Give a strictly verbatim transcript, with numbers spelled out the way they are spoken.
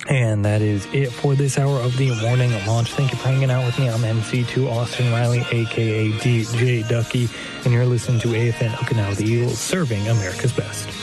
And that is it for this hour of the morning launch. Thank you for hanging out with me. I'm M C two Austin Riley, a k a. D J Ducky, and you're listening to A F N Okinawa, the Eagles, serving America's best.